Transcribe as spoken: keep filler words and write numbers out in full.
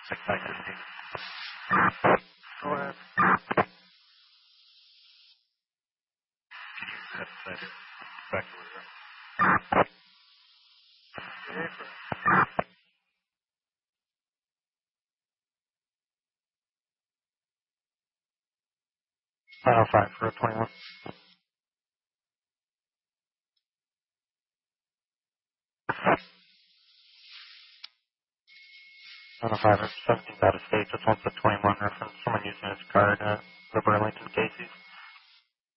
Six seconds. Go ahead. That's that's exactly what it is. Final five for a twenty-one. Final five, seventeen out of state. Just wants a twenty-one reference. Someone using his card, uh, the Burlington Casey's.